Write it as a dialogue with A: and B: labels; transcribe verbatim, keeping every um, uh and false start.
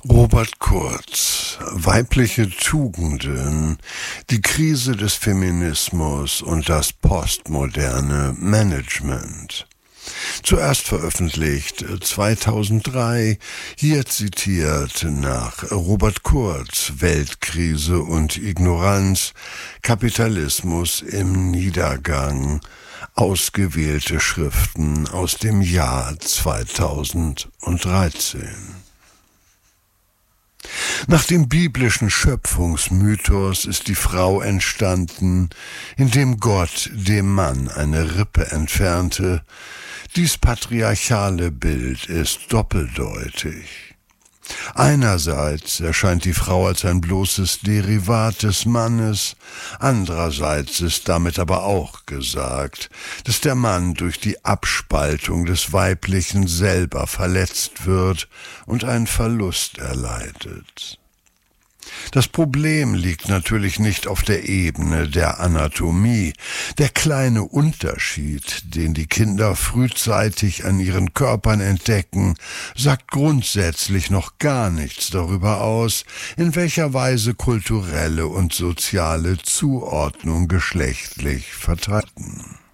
A: Robert Kurz, weibliche Tugenden, die Krise des Feminismus und das postmoderne Management. Zuerst veröffentlicht zweitausenddrei, hier zitiert nach Robert Kurz, Weltkrise und Ignoranz, Kapitalismus im Niedergang, ausgewählte Schriften aus dem Jahr zweitausenddreizehn. Nach dem biblischen Schöpfungsmythos ist die Frau entstanden, indem Gott dem Mann eine Rippe entfernte. Dies patriarchale Bild ist doppeldeutig. Einerseits erscheint die Frau als ein bloßes Derivat des Mannes, andererseits ist damit aber auch gesagt, dass der Mann durch die Abspaltung des Weiblichen selber verletzt wird und einen Verlust erleidet. Das Problem liegt natürlich nicht auf der Ebene der Anatomie. Der kleine Unterschied, den die Kinder frühzeitig an ihren Körpern entdecken, sagt grundsätzlich noch gar nichts darüber aus, in welcher Weise kulturelle und soziale Zuordnung geschlechtlich vertreten.